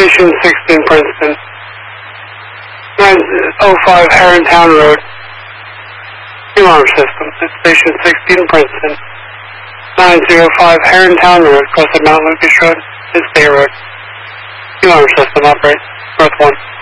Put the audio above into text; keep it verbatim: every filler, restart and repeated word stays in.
Station sixteen, Princeton. nine oh five Herrontown Road. New alarm system. It's Station sixteen, Princeton. nine oh five Herrontown Road, across the Mount Lucas Road, is Bay Road. New alarm system, operate. North one.